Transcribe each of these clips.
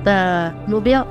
的目标。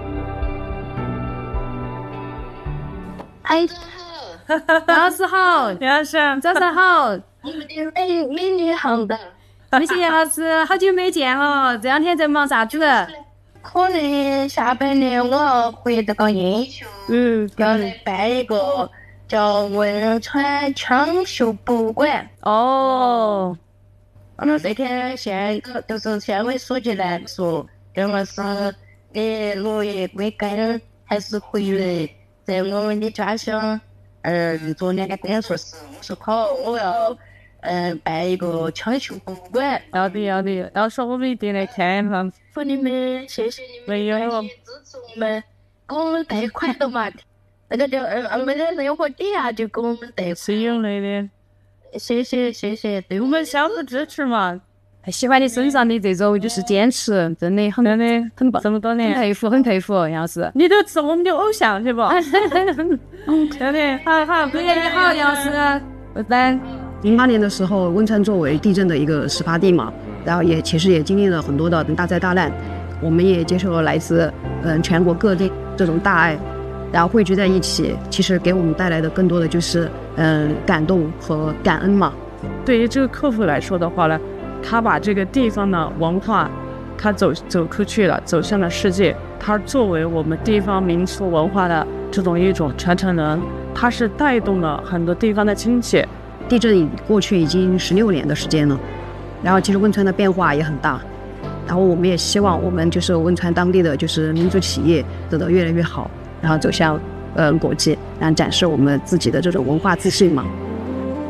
哎，杨老师好， 杨老师， 早上好， 我们的美女行的。 谢谢杨老师，好久没见了，这两天在忙啥子？ 可能下半年我要回这个英雄，要来办一个叫汶川枪绣博物馆。 哦， 那天就是县委书记来说，杨老师，你6月归根还是回来在我们的家乡，做2个工作室。我说好，我要办一个枪绣博物馆。 要的，到时候我们一定来看一下。 和你们，谢谢你们没有支持我们，给我们贷款的嘛。那个叫没得任何抵押就给我们贷款。 是有类的， 谢谢，对我们相互支持嘛。喜欢你身上的这种就是坚持，真的很棒，这么多年，很佩服杨老师。 你都是我们的偶像，是不？ 真的，好，对你好，杨老师。 08年的时候，汶川作为地震的一个始发地嘛，然后其实也经历了很多的大灾大难，我们也接受了来自全国各地这种大爱，然后汇聚在一起，其实给我们带来的更多的就是感动和感恩嘛。 对于这个客户来说的话呢，他把这个地方的文化，他走出去了，走向了世界。他作为我们地方民俗文化的这种一种传承人，他是带动了很多地方的经济。 地震过去已经16年的时间了，然后其实汶川的变化也很大，然后我们也希望我们就是汶川当地的就是民族企业做得越来越好，然后走向国际，然后展示我们自己的这种文化自信嘛。